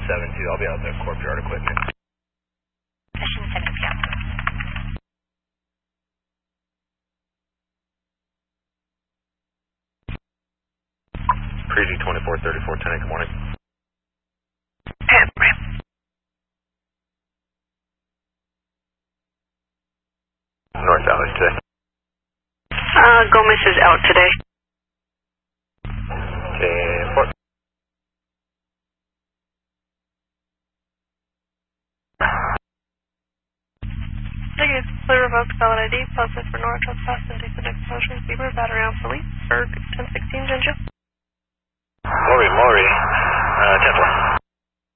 7-2. I'll be out there, courtyard equipment. Session 7 p.m. Crazy 2434, 10 good morning. North Valley today. Gomez is out today. Okay, 4. Negative. Clear revoked valid ID. Positive for Nora trespass and decent exposure. Fever, battery on police. Berg 1016 Ginger. Maury, Tesla.